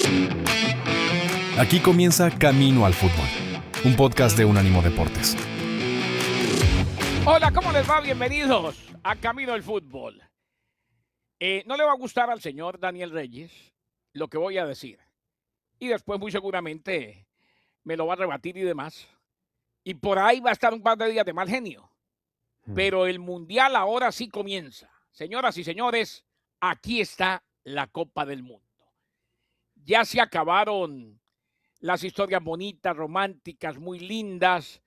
Aquí comienza Camino al Fútbol, un podcast de Unánimo Deportes. Hola, ¿cómo les va? Bienvenidos a Camino al Fútbol. No le va a gustar al señor Daniel Reyes lo que voy a decir. Y después muy seguramente me lo va a rebatir y demás. Y por ahí va a estar un par de días de mal genio. Pero el Mundial ahora sí comienza. Señoras y señores, aquí está la Copa del Mundo. Ya se acabaron las historias bonitas, románticas, muy lindas.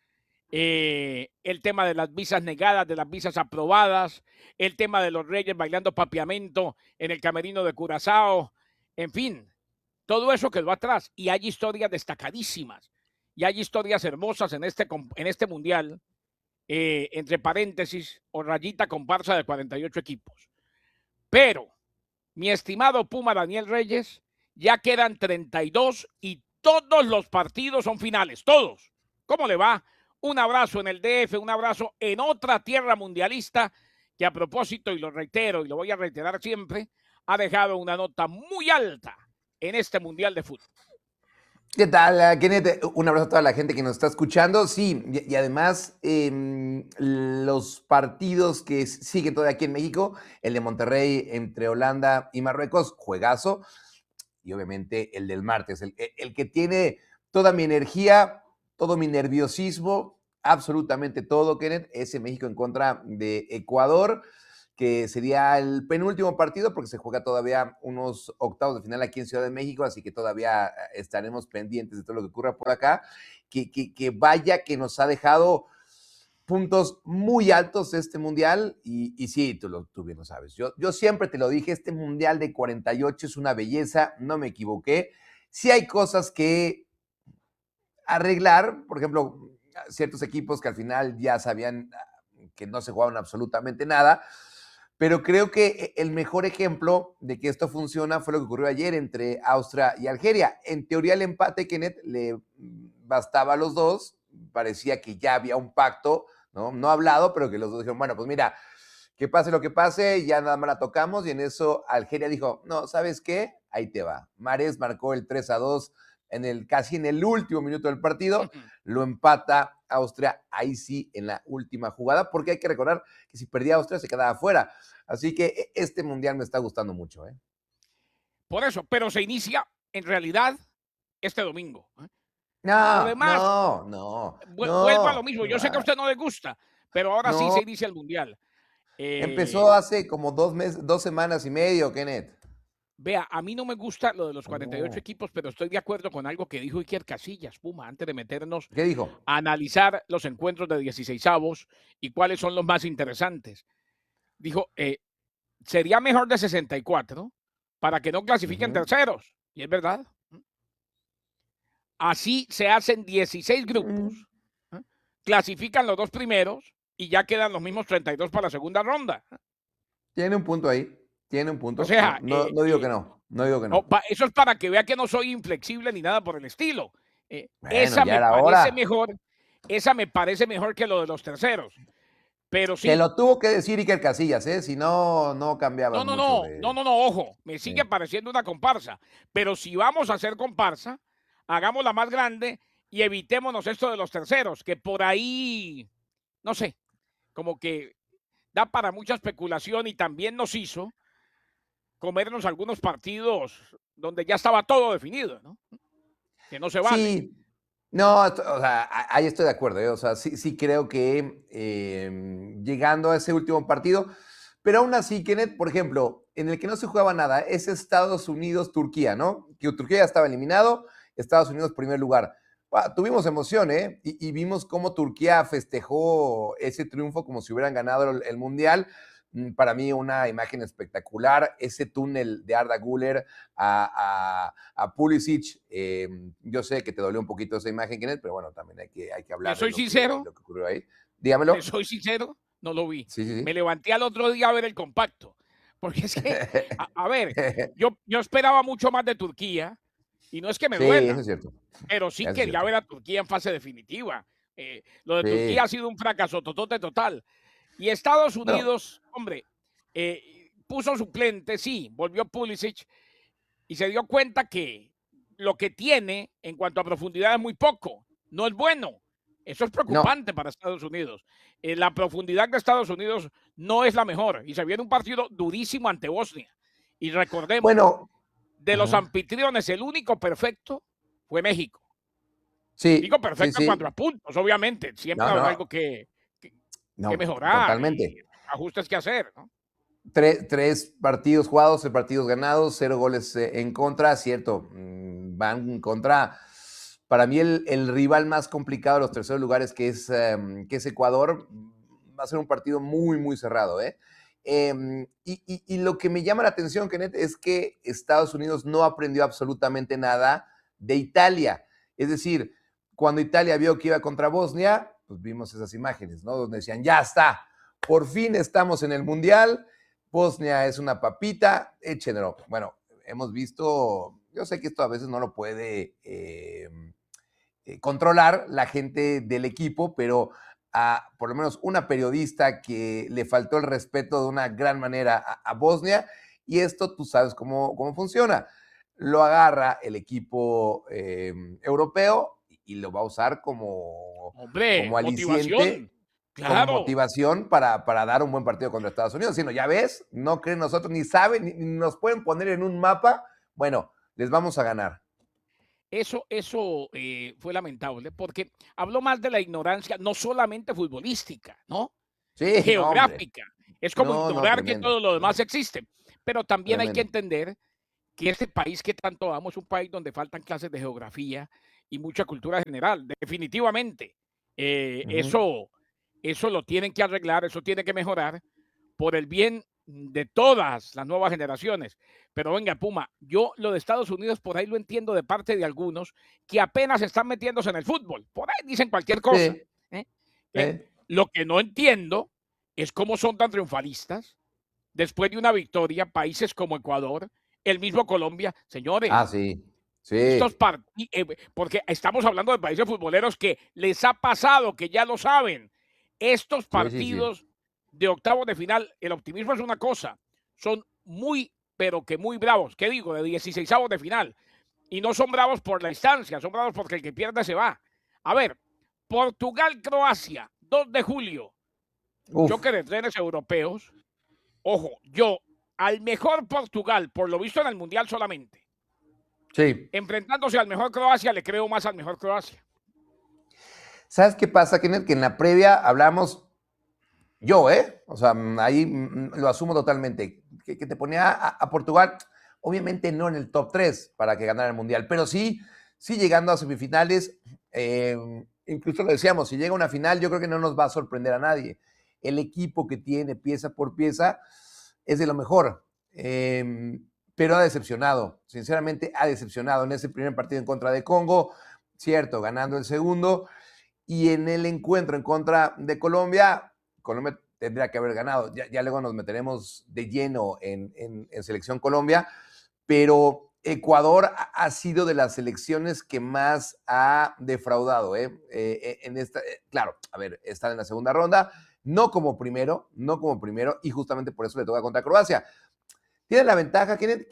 El tema de las visas negadas, de las visas aprobadas, el tema de los reyes bailando papiamento en el camerino de Curazao, en fin, todo eso quedó atrás y hay historias destacadísimas y hay historias hermosas en este mundial, entre paréntesis o rayita comparsa de 48 equipos. Pero, mi estimado Puma Daniel Reyes, ya quedan 32 y todos los partidos son finales, todos. ¿Cómo le va? Un abrazo en el DF, un abrazo en otra tierra mundialista que, a propósito, y lo reitero y lo voy a reiterar siempre, ha dejado una nota muy alta en este Mundial de Fútbol. ¿Qué tal, Kenneth? Un abrazo a toda la gente que nos está escuchando. Sí, y además los partidos que siguen todavía aquí en México, el de Monterrey entre Holanda y Marruecos, juegazo, y obviamente el del martes, el que tiene toda mi energía, todo mi nerviosismo, absolutamente todo, Kenneth, ese México en contra de Ecuador, que sería el penúltimo partido porque se juega todavía unos octavos de final aquí en Ciudad de México, así que todavía estaremos pendientes de todo lo que ocurra por acá, que vaya que nos ha dejado puntos muy altos este mundial, y sí, tú bien lo sabes. Yo siempre te lo dije, este mundial de 48 es una belleza, no me equivoqué. Sí hay cosas que arreglar, por ejemplo, ciertos equipos que al final ya sabían que no se jugaban absolutamente nada, pero creo que el mejor ejemplo de que esto funciona fue lo que ocurrió ayer entre Austria y Algeria. En teoría el empate, Kenneth, le bastaba a los dos, parecía que ya había un pacto, no hablado, pero que los dos dijeron, bueno, pues mira, que pase lo que pase, ya nada más la tocamos, y en eso Algeria dijo, no, ¿sabes qué? Ahí te va. Mahrez marcó el 3-2 casi en el último minuto del partido, lo empata Austria, ahí sí, en la última jugada, porque hay que recordar que si perdía Austria se quedaba fuera. Así que este mundial me está gustando mucho. Por eso, pero se inicia en realidad este domingo. Lo No, demás, vuelvo a lo mismo. Yo sé que a usted no le gusta, pero ahora sí no. se inicia el Mundial. Empezó hace como 2 semanas y medio, Kenneth. Vea, a mí no me gusta lo de los 48 Oh. equipos, pero estoy de acuerdo con algo que dijo Iker Casillas, Puma, antes de meternos ¿Qué dijo? a analizar los encuentros de 16avos y cuáles son los más interesantes. Dijo, sería mejor de 64 para que no clasifiquen terceros. Y es verdad. Así se hacen 16 grupos, clasifican los dos primeros y ya quedan los mismos 32 para la segunda ronda. Tiene un punto ahí, tiene un punto. O sea, No digo que no, no digo que no. eso es para que vea que no soy inflexible ni nada por el estilo. Bueno, ya era hora. Esa me parece mejor que lo de los terceros. Pero sí. Te lo tuvo que decir Iker Casillas, si no, no cambiaba mucho ojo, me sigue pareciendo una comparsa. Pero si vamos a hacer comparsa, hagámosla más grande y evitémonos esto de los terceros, que por ahí, no sé, como que da para mucha especulación y también nos hizo comernos algunos partidos donde ya estaba todo definido, ¿no? Que no se vale. Sí, no, o sea, ahí estoy de acuerdo, o sea, sí creo que llegando a ese último partido, pero aún así, Kenneth, por ejemplo, en el que no se jugaba nada, es Estados Unidos-Turquía, ¿no? Que Turquía ya estaba eliminado, Estados Unidos primer lugar. Tuvimos emoción, y vimos cómo Turquía festejó ese triunfo como si hubieran ganado el Mundial. Para mí una imagen espectacular, ese túnel de Arda Güler a Pulisic. Yo sé que te dolió un poquito esa imagen, Kenneth, pero bueno, también hay que hablar ¿Le soy sincero? lo que ocurrió ahí. Dígamelo. ¿Le soy sincero? No lo vi. Sí. Me levanté al otro día a ver el compacto. Porque es que, a ver, yo esperaba mucho más de Turquía, y no es que me Sí, duela, eso es cierto. pero sí Eso es quería cierto. ver a Turquía en fase definitiva. Lo de Turquía ha Sí. sido un fracaso total. Y Estados No. Unidos, hombre, puso suplente, sí, volvió Pulisic y se dio cuenta que lo que tiene en cuanto a profundidad es muy poco, no es bueno. Eso es No. preocupante para Estados Unidos. La profundidad de Estados Unidos no es la mejor y se viene un partido durísimo ante Bosnia. Y recordemos, Bueno, de los ajá. anfitriones, el único perfecto fue México. Sí, Digo sí, perfecto en cuanto sí. a puntos, obviamente. Siempre No, habrá no, algo que no, mejorar y totalmente. ajustes que hacer, ¿no? Tres partidos jugados, 3 partidos ganados, 0 goles en contra, cierto. Van en contra, para mí, el rival más complicado de los terceros lugares, que es Ecuador, va a ser un partido muy, muy cerrado, ¿eh? Y lo que me llama la atención, Kenneth, es que Estados Unidos no aprendió absolutamente nada de Italia. Es decir, cuando Italia vio que iba contra Bosnia, pues vimos esas imágenes, ¿no? Donde decían, ya está, por fin estamos en el Mundial. Bosnia es una papita, échenlo. Bueno, hemos visto, yo sé que esto a veces no lo puede controlar la gente del equipo, pero a por lo menos una periodista que le faltó el respeto de una gran manera a Bosnia, y esto tú sabes cómo funciona. Lo agarra el equipo europeo y lo va a usar Hombre, como aliciente, motivación. como Claro. motivación para dar un buen partido contra Estados Unidos. Sino, ya ves, no creen nosotros, ni saben, ni nos pueden poner en un mapa. Bueno, les vamos a ganar. Eso fue lamentable porque habló más de la ignorancia, no solamente futbolística, ¿no? Sí, no, hombre. Geográfica. Es como No, no, ignorar que tremendo, todo lo demás tremendo, existe. Pero también hay que tremendo. entender que este país que tanto amo es un país donde faltan clases de geografía y mucha cultura general, definitivamente. Eh, Ujú. eso, eso lo tienen que arreglar, eso tiene que mejorar por el bien de todas las nuevas generaciones. Pero venga, Puma, yo lo de Estados Unidos por ahí lo entiendo de parte de algunos que apenas están metiéndose en el fútbol. Por ahí dicen cualquier cosa. Sí, ¿Eh? sí. Lo que no entiendo es cómo son tan triunfalistas después de una victoria, países como Ecuador, el mismo Colombia, Ah, señores, sí, estos sí, partidos, porque estamos hablando de países futboleros que les ha pasado, que ya lo saben. Estos sí, sí, sí. partidos de octavos de final, el optimismo es una cosa, son muy, pero que muy bravos. ¿Qué digo? De 16avos de final. Y no son bravos por la instancia, son bravos porque el que pierde se va. A ver, Portugal-Croacia, 2 de julio. Uf, Choque de trenes europeos. Ojo, yo al mejor Portugal, por lo visto en el Mundial solamente, sí. enfrentándose al mejor Croacia, le creo más al mejor Croacia. ¿Sabes qué pasa, Kenneth? Que en la previa hablamos yo, ¿eh? O sea, ahí lo asumo totalmente. Que te ponía a Portugal, obviamente no en el top 3 para que ganara el Mundial, pero sí llegando a semifinales. Incluso lo decíamos, si llega a una final, yo creo que no nos va a sorprender a nadie. El equipo que tiene pieza por pieza es de lo mejor. Pero ha decepcionado, sinceramente ha decepcionado en ese primer partido en contra de Congo, cierto, ganando el segundo, y en el encuentro en contra de Colombia, Colombia tendría que haber ganado. Ya luego nos meteremos de lleno en Selección Colombia, pero Ecuador ha sido de las selecciones que más ha defraudado. Claro, a ver, está en la segunda ronda, no como primero, y justamente por eso le toca contra Croacia. Tiene la ventaja, Kenneth,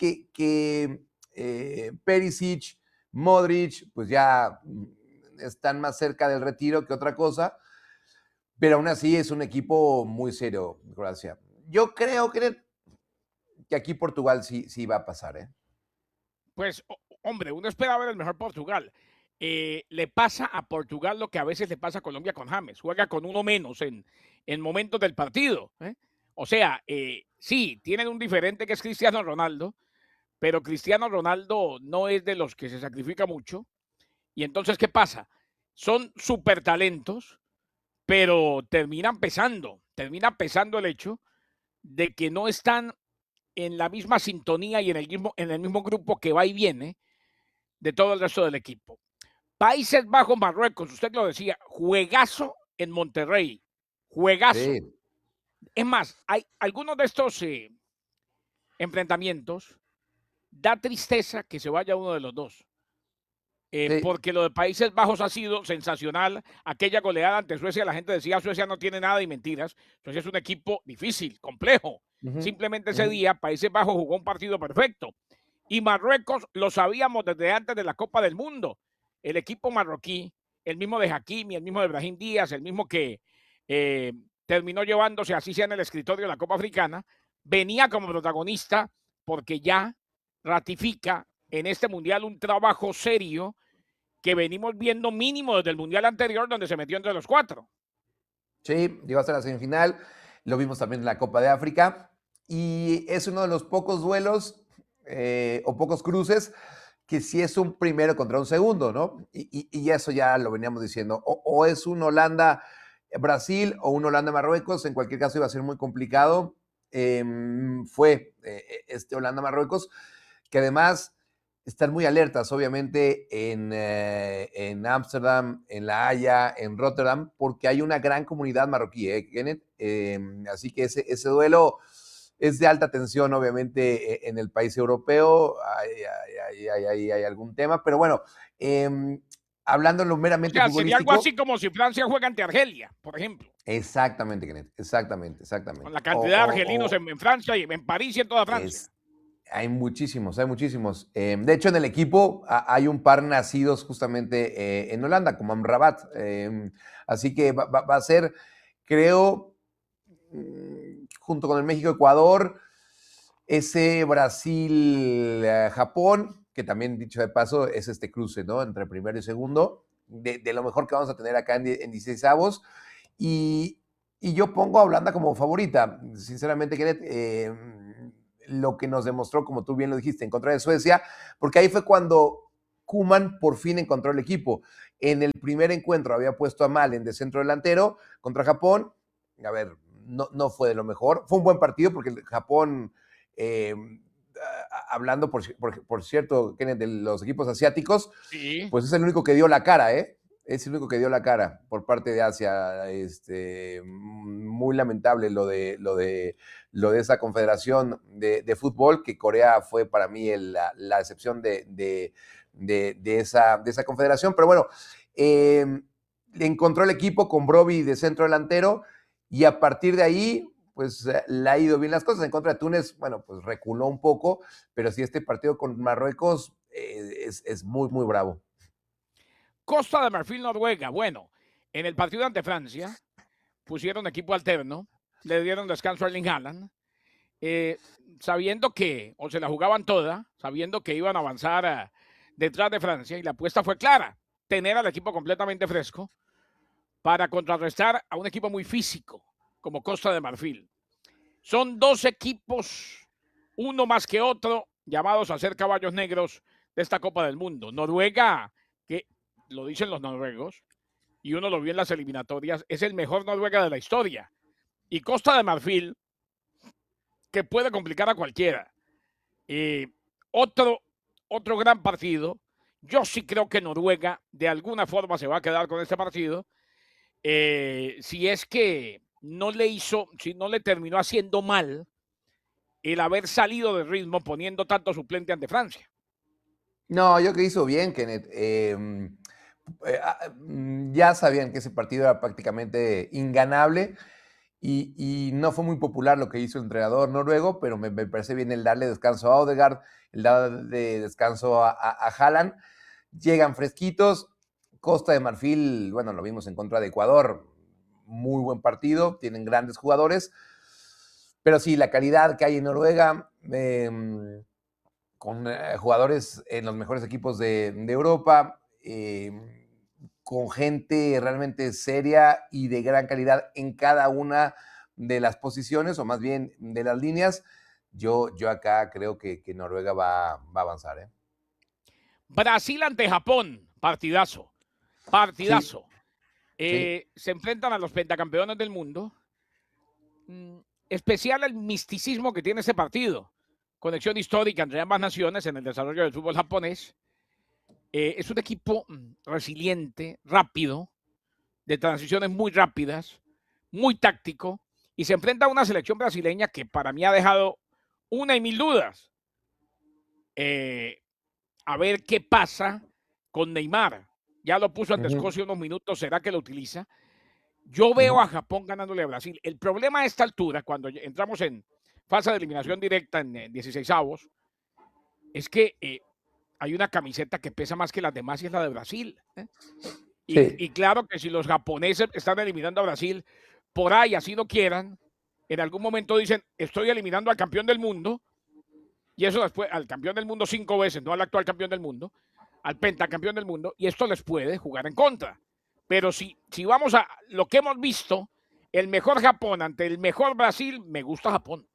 que Perisic, Modric, pues ya están más cerca del retiro que otra cosa, pero aún así es un equipo muy serio, Croacia. Yo creo, Kenneth, que aquí Portugal sí va a pasar, ¿eh? Pues, hombre, uno espera ver el mejor Portugal. Le pasa a Portugal lo que a veces le pasa a Colombia con James. Juega con uno menos en momentos del partido. O sea, sí, tienen un diferente que es Cristiano Ronaldo, pero Cristiano Ronaldo no es de los que se sacrifica mucho. Y entonces, ¿qué pasa? Son súper talentos, pero termina pesando el hecho de que no están en la misma sintonía y en el mismo grupo que va y viene de todo el resto del equipo. Países Bajos, Marruecos, usted lo decía, juegazo en Monterrey, juegazo. Sí, Es más, hay algunos de estos enfrentamientos, da tristeza que se vaya uno de los dos. sí. Porque lo de Países Bajos ha sido sensacional. Aquella goleada ante Suecia, la gente decía Suecia no tiene nada y mentiras. Suecia es un equipo difícil, complejo. Uh -huh, Simplemente uh ese -huh. día Países Bajos jugó un partido perfecto. Y Marruecos lo sabíamos desde antes de la Copa del Mundo. El equipo marroquí, el mismo de Hakimi, el mismo de Brahim Díaz, el mismo que terminó llevándose, así sea en el escritorio de la Copa Africana, venía como protagonista porque ya ratifica en este Mundial un trabajo serio que venimos viendo mínimo desde el Mundial anterior, donde se metió entre los 4. Sí, llegó hasta la semifinal, lo vimos también en la Copa de África, y es uno de los pocos duelos o pocos cruces que sí es un primero contra un segundo, ¿no? Y eso ya lo veníamos diciendo, o es un Holanda-Brasil o un Holanda-Marruecos, en cualquier caso iba a ser muy complicado. Fue este Holanda-Marruecos, que además están muy alertas, obviamente, en Ámsterdam, en La Haya, en Rotterdam, porque hay una gran comunidad marroquí, Kenneth. Así que ese duelo es de alta tensión, obviamente, en el país europeo. Hay algún tema, pero bueno, hablándolo meramente futbolístico. Sería algo así como si Francia juega ante Argelia, por ejemplo. Exactamente, Kenneth, exactamente. Con la cantidad de argelinos en Francia y en París y en toda Francia. Hay muchísimos. De hecho, en el equipo hay un par nacidos justamente en Holanda, como Amrabat. Así que va a ser, creo, junto con el México-Ecuador, ese Brasil-Japón, que también, dicho de paso, es este cruce, ¿no? Entre primero y segundo, de lo mejor que vamos a tener acá en 16avos. Y yo pongo a Holanda como favorita. Sinceramente, Kenneth, lo que nos demostró, como tú bien lo dijiste, en contra de Suecia, porque ahí fue cuando Koeman por fin encontró el equipo. En el primer encuentro había puesto a Malen de centro delantero contra Japón. A ver, no fue de lo mejor. Fue un buen partido porque el Japón, hablando por cierto, Kenneth, de los equipos asiáticos, sí, pues es el único que dio la cara, ¿eh? Es el único que dio la cara por parte de Asia. Muy lamentable lo de esa confederación de fútbol, que Corea fue para mí la excepción de esa confederación. Pero bueno, encontró el equipo con Brobbey de centro delantero, y a partir de ahí, pues le ha ido bien las cosas. En contra de Túnez, bueno, pues reculó un poco, pero sí, este partido con Marruecos es muy, muy bravo. Costa de Marfil, Noruega. Bueno, en el partido ante Francia pusieron equipo alterno, le dieron descanso a Erling Haaland, sabiendo que, o se la jugaban toda, sabiendo que iban a avanzar detrás de Francia, y la apuesta fue clara, tener al equipo completamente fresco para contrarrestar a un equipo muy físico como Costa de Marfil. Son 2 equipos, uno más que otro, llamados a ser caballos negros de esta Copa del Mundo. Noruega, que lo dicen los noruegos, y uno lo vio en las eliminatorias, es el mejor Noruega de la historia. Y Costa de Marfil, que puede complicar a cualquiera. Otro gran partido. Yo sí creo que Noruega de alguna forma se va a quedar con este partido. Si es que si no le terminó haciendo mal el haber salido de ritmo poniendo tanto suplente ante Francia. No, yo creo que hizo bien, Kenneth. Ya sabían que ese partido era prácticamente inganable, y no fue muy popular lo que hizo el entrenador noruego, pero me parece bien el darle descanso a Odegaard, el darle descanso a Haaland. Llegan fresquitos. Costa de Marfil, bueno, lo vimos en contra de Ecuador, muy buen partido, tienen grandes jugadores, pero sí, la calidad que hay en Noruega, con jugadores en los mejores equipos de Europa, con gente realmente seria y de gran calidad en cada una de las posiciones, o más bien de las líneas. Yo acá creo que Noruega va a avanzar, ¿eh? Brasil ante Japón, partidazo. Partidazo. Sí. Se enfrentan a los pentacampeones del mundo. Especial el misticismo que tiene ese partido. Conexión histórica entre ambas naciones en el desarrollo del fútbol japonés. Es un equipo resiliente, rápido, de transiciones muy rápidas, muy táctico, y se enfrenta a una selección brasileña que para mí ha dejado una y mil dudas. A ver qué pasa con Neymar. Ya lo puso ante Escocia unos minutos, ¿será que lo utiliza? Yo veo a Japón ganándole a Brasil. El problema a esta altura, cuando entramos en fase de eliminación directa en 16avos, es que hay una camiseta que pesa más que las demás y es la de Brasil. Sí. Y claro que si los japoneses están eliminando a Brasil, por ahí así no quieran, en algún momento dicen, estoy eliminando al campeón del mundo, y eso después, al campeón del mundo 5 veces, no al actual campeón del mundo, al pentacampeón del mundo, y esto les puede jugar en contra. Pero si vamos a lo que hemos visto, el mejor Japón ante el mejor Brasil, me gusta Japón.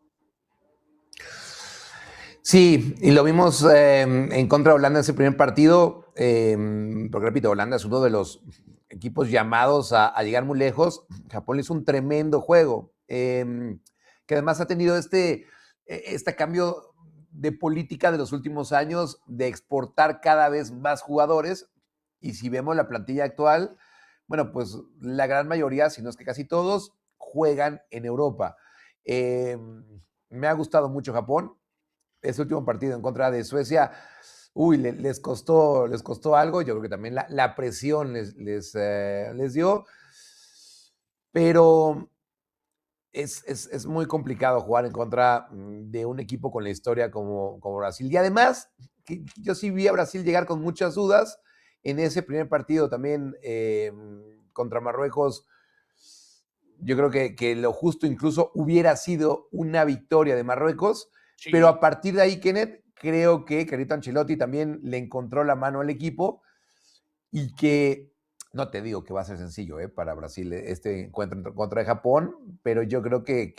Sí, y lo vimos en contra de Holanda en ese primer partido, porque repito, Holanda es uno de los equipos llamados a llegar muy lejos. Japón le hizo un tremendo juego, que además ha tenido este cambio de política de los últimos años de exportar cada vez más jugadores. Y si vemos la plantilla actual, bueno, pues la gran mayoría, si no es que casi todos, juegan en Europa. Me ha gustado mucho Japón. Ese último partido en contra de Suecia, les costó algo. Yo creo que también la presión les dio. Pero es muy complicado jugar en contra de un equipo con la historia como Brasil. Y además, yo sí vi a Brasil llegar con muchas dudas en ese primer partido también contra Marruecos. Yo creo que lo justo incluso hubiera sido una victoria de Marruecos, sí. Pero a partir de ahí, Kenneth, creo que Carlo Ancelotti también le encontró la mano al equipo y que, no te digo que va a ser sencillo para Brasil este encuentro contra Japón, pero yo creo que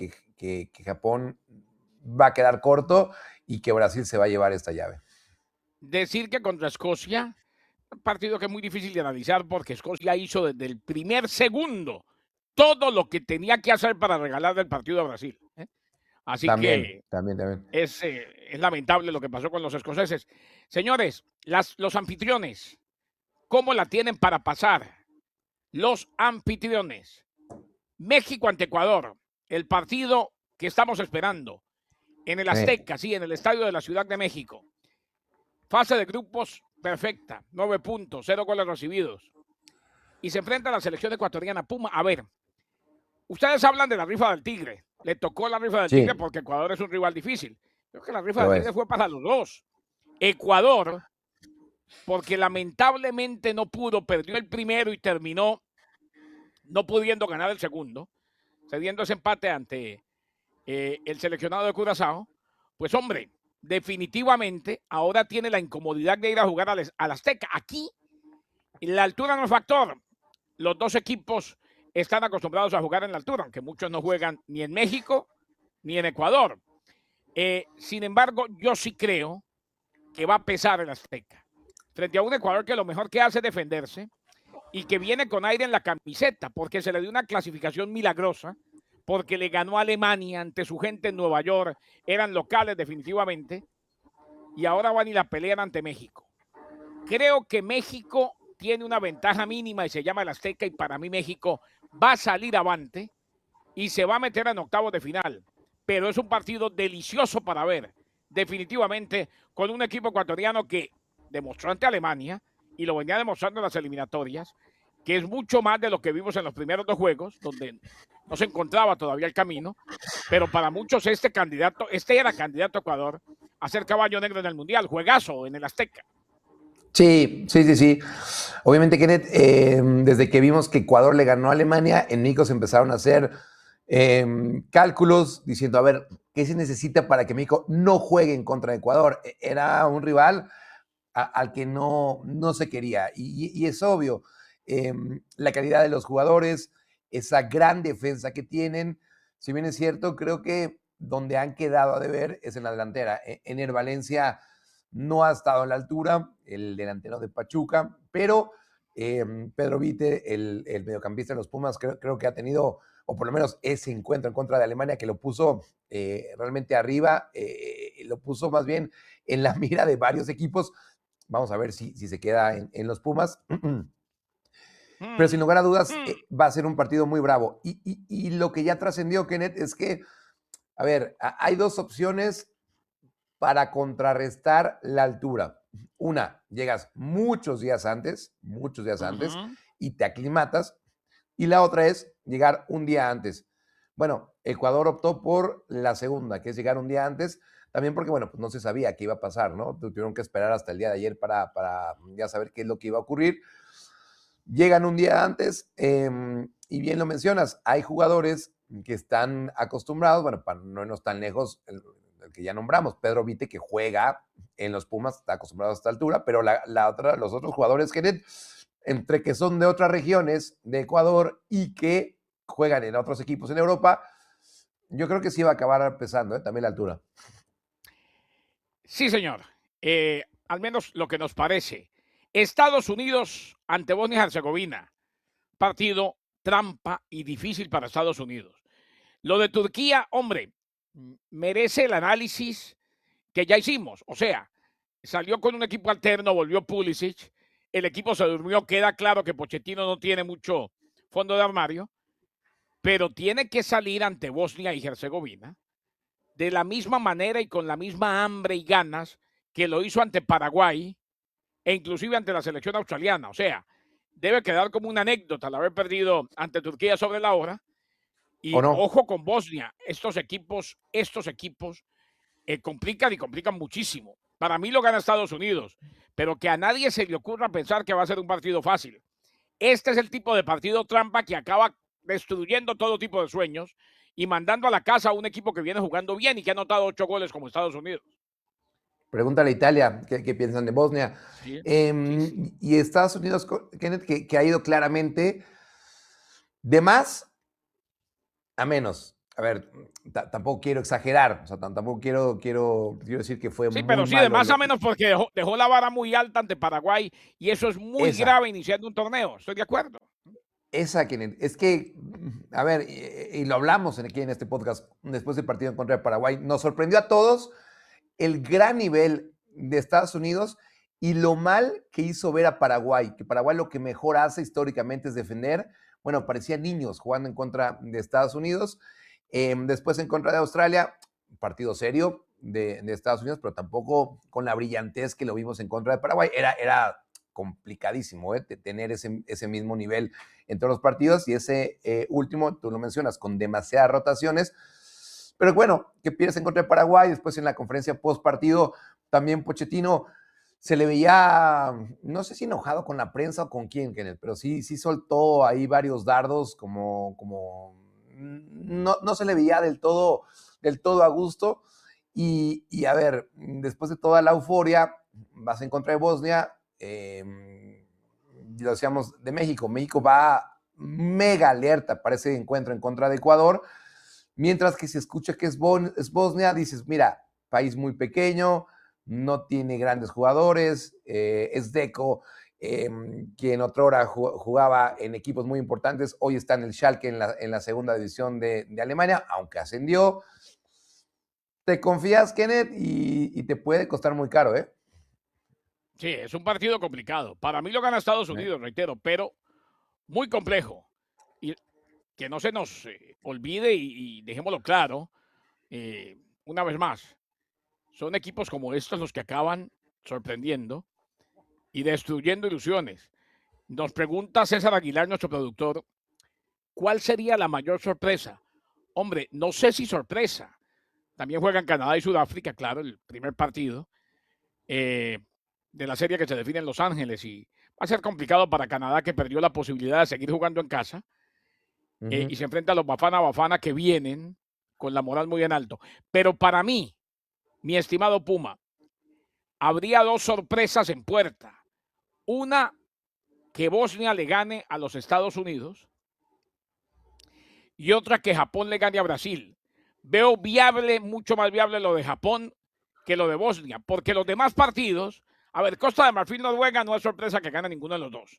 Japón va a quedar corto y que Brasil se va a llevar esta llave. Decir que contra Escocia, un partido que es muy difícil de analizar porque Escocia hizo desde el primer segundo todo lo que tenía que hacer para regalarle el partido a Brasil. Así que también. Es lamentable lo que pasó con los escoceses. Señores, los anfitriones, ¿cómo la tienen para pasar? Los anfitriones. México ante Ecuador, el partido que estamos esperando en el Azteca, sí, en el estadio de la Ciudad de México. Fase de grupos perfecta, 9 puntos, 0 goles recibidos. Y se enfrenta a la selección ecuatoriana. Puma, a ver, ustedes hablan de la rifa del Tigre. Le tocó la rifa del Tigre porque Ecuador es un rival difícil. Creo que la rifa del Tigre fue para los dos. Ecuador, porque lamentablemente no pudo, perdió el primero y terminó no pudiendo ganar el segundo, cediendo ese empate ante el seleccionado de Curazao. Pues hombre, definitivamente ahora tiene la incomodidad de ir a jugar al Azteca. Aquí la altura no es factor. Los dos equipos están acostumbrados a jugar en la altura, aunque muchos no juegan ni en México ni en Ecuador. Sin embargo, yo sí creo que va a pesar el Azteca frente a un Ecuador que lo mejor que hace es defenderse y que viene con aire en la camiseta porque se le dio una clasificación milagrosa, porque le ganó a Alemania ante su gente en Nueva York, eran locales definitivamente, y ahora van y la pelean ante México. Creo que México tiene una ventaja mínima y se llama el Azteca, y para mí México va a salir avante y se va a meter en octavos de final. Pero es un partido delicioso para ver, definitivamente, con un equipo ecuatoriano que demostró ante Alemania y lo venía demostrando en las eliminatorias, que es mucho más de lo que vimos en los primeros dos juegos, donde no se encontraba todavía el camino, pero para muchos este era candidato a Ecuador a ser caballo negro en el Mundial, juegazo en el Azteca. Sí. Obviamente, Kenneth, desde que vimos que Ecuador le ganó a Alemania, en México se empezaron a hacer cálculos diciendo, a ver, ¿qué se necesita para que México no juegue en contra de Ecuador? Era un rival al que no se quería. Y es obvio, la calidad de los jugadores, esa gran defensa que tienen, si bien es cierto, creo que donde han quedado a deber es en la delantera. Ener Valencia no ha estado a la altura, el delantero de Pachuca, pero Pedro Vite, el mediocampista de los Pumas, creo que ha tenido, o por lo menos ese encuentro en contra de Alemania, que lo puso realmente arriba, lo puso más bien en la mira de varios equipos. Vamos a ver si se queda en los Pumas. Pero sin lugar a dudas va a ser un partido muy bravo. Y lo que ya trascendió, Kenneth, es que, a ver, hay dos opciones para contrarrestar la altura. Una, llegas muchos días antes, y te aclimatas. Y la otra es llegar un día antes. Bueno, Ecuador optó por la segunda, que es llegar un día antes, también porque, bueno, pues no se sabía qué iba a pasar, ¿no? Tuvieron que esperar hasta el día de ayer para ya saber qué es lo que iba a ocurrir. Llegan un día antes, y bien lo mencionas, hay jugadores que están acostumbrados, bueno, para no irnos tan lejos, el que ya nombramos, Pedro Vite, que juega en los Pumas, está acostumbrado a esta altura, pero los otros jugadores, Kenneth, entre que son de otras regiones de Ecuador y que juegan en otros equipos en Europa, yo creo que sí va a acabar pesando, también la altura. Sí, señor. Al menos lo que nos parece. Estados Unidos ante Bosnia y Herzegovina. Partido trampa y difícil para Estados Unidos. Lo de Turquía, hombre, merece el análisis que ya hicimos. O sea, salió con un equipo alterno, volvió Pulisic, el equipo se durmió, queda claro que Pochettino no tiene mucho fondo de armario, pero tiene que salir ante Bosnia y Herzegovina de la misma manera y con la misma hambre y ganas que lo hizo ante Paraguay e inclusive ante la selección australiana. O sea, debe quedar como una anécdota al haber perdido ante Turquía sobre la hora. Y ¿O no? ojo con Bosnia, estos equipos complican y complican muchísimo. Para mí lo gana Estados Unidos, pero que a nadie se le ocurra pensar que va a ser un partido fácil. Este es el tipo de partido trampa que acaba destruyendo todo tipo de sueños y mandando a la casa a un equipo que viene jugando bien y que ha anotado 8 goles como Estados Unidos. Pregúntale a Italia qué piensan de Bosnia. Sí, sí. Y Estados Unidos, Kenneth, que ha ido claramente de más a menos. A ver, tampoco quiero exagerar, o sea, tampoco quiero decir que fue Sí, muy pero sí, de malo. más a menos porque dejó la vara muy alta ante Paraguay y eso es muy Esa, grave iniciando un torneo. Estoy de acuerdo. Kenneth, es que, a ver, y lo hablamos aquí en este podcast después del partido en contra de Paraguay, nos sorprendió a todos el gran nivel de Estados Unidos y lo mal que hizo ver a Paraguay, que Paraguay lo que mejor hace históricamente es defender. Bueno, parecían niños jugando en contra de Estados Unidos. Después en contra de Australia, partido serio de Estados Unidos, pero tampoco con la brillantez que lo vimos en contra de Paraguay. Era complicadísimo tener ese mismo nivel en todos los partidos y ese último, tú lo mencionas, con demasiadas rotaciones. Pero bueno, que pierdes en contra de Paraguay, después en la conferencia post partido también Pochettino se le veía, no sé si enojado con la prensa o con quién, Kenneth, pero sí soltó ahí varios dardos, como no se le veía del todo a gusto. Y a ver, después de toda la euforia, vas en contra de Bosnia, lo decíamos de México. México va mega alerta para ese encuentro en contra de Ecuador, mientras que si escucha que es Bosnia, dices, mira, país muy pequeño, no tiene grandes jugadores, es Deco, quien otrora jugaba en equipos muy importantes, hoy está en el Schalke en la segunda división de Alemania, aunque ascendió. Te confías, Kenneth, y te puede costar muy caro, ¿eh? Sí, es un partido complicado. Para mí lo gana Estados Unidos, reitero, pero muy complejo. Y que no se nos olvide y dejémoslo claro, una vez más, son equipos como estos los que acaban sorprendiendo y destruyendo ilusiones. Nos pregunta César Aguilar, nuestro productor, ¿cuál sería la mayor sorpresa? Hombre, no sé si sorpresa. También juegan Canadá y Sudáfrica, claro, el primer partido de la serie que se define en Los Ángeles y va a ser complicado para Canadá que perdió la posibilidad de seguir jugando en casa y se enfrenta a los Bafana que vienen con la moral muy en alto. Pero para mí, mi estimado Puma, habría dos sorpresas en puerta. Una, que Bosnia le gane a los Estados Unidos y otra, que Japón le gane a Brasil. Veo viable, mucho más viable lo de Japón que lo de Bosnia, porque los demás partidos, a ver, Costa de Marfil, Noruega, no es sorpresa que gane ninguno de los dos.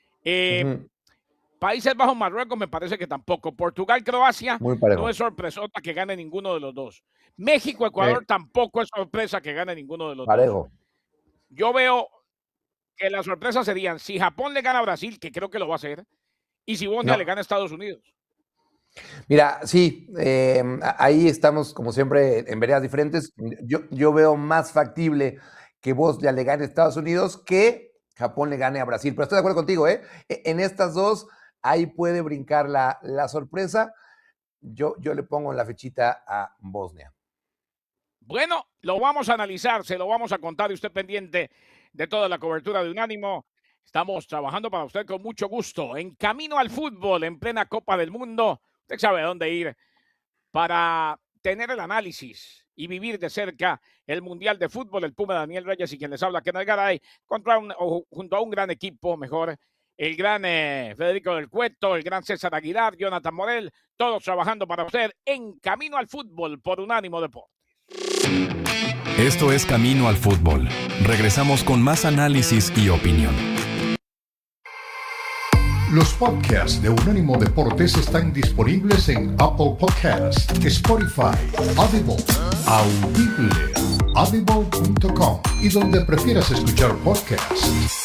Países Bajos, Marruecos, me parece que tampoco. Portugal, Croacia, no es sorpresota que gane ninguno de los dos. México, Ecuador, tampoco es sorpresa que gane ninguno de los dos. Yo veo que las sorpresas serían si Japón le gana a Brasil, que creo que lo va a hacer, y si Bosnia le gana a Estados Unidos. Mira, sí, ahí estamos como siempre en veredas diferentes. Yo veo más factible que Bosnia le gane a Estados Unidos que Japón le gane a Brasil. Pero estoy de acuerdo contigo, ¿eh? En estas dos, ahí puede brincar la sorpresa. Yo le pongo la fechita a Bosnia. Bueno, Lo vamos a analizar, se lo vamos a contar y usted pendiente de toda la cobertura de Unánimo. Estamos trabajando para usted con mucho gusto. En camino al fútbol, en plena Copa del Mundo. Usted sabe a dónde ir para tener el análisis y vivir de cerca el Mundial de Fútbol. El Puma Daniel Reyes y quien les habla, Kenneth Garay, junto a un gran equipo, mejor, el gran Federico del Cueto, el gran César Aguilar, Jonathan Morel, todos trabajando para usted en Camino al Fútbol por Unánimo Deportes. Esto es Camino al Fútbol. Regresamos con más análisis y opinión. Los podcasts de Unánimo Deportes están disponibles en Apple Podcasts, Spotify, Audible, audible.com y donde prefieras escuchar podcasts.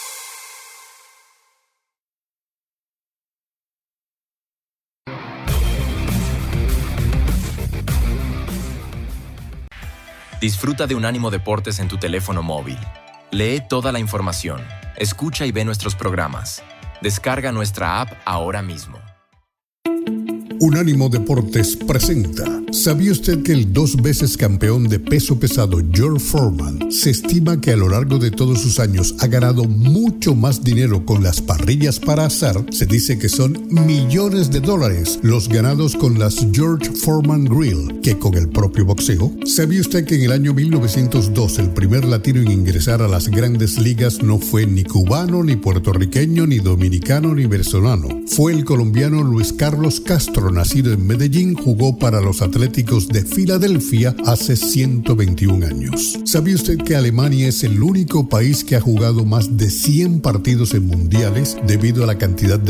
Disfruta de Unánimo Deportes en tu teléfono móvil. Lee toda la información, escucha y ve nuestros programas. Descarga nuestra app ahora mismo. Unánimo Deportes presenta. ¿Sabía usted que el 2 veces campeón de peso pesado George Foreman se estima que a lo largo de todos sus años ha ganado mucho más dinero con las parrillas para asar? Se dice que son millones de dólares los ganados con las George Foreman Grill que con el propio boxeo. ¿Sabía usted que en el año 1902 el primer latino en ingresar a las grandes ligas no fue ni cubano, ni puertorriqueño, ni dominicano, ni venezolano? Fue el colombiano Luis Carlos Castro, nacido en Medellín, jugó para los Atléticos de Filadelfia hace 121 años. ¿Sabía usted que Alemania es el único país que ha jugado más de 100 partidos en mundiales debido a la cantidad de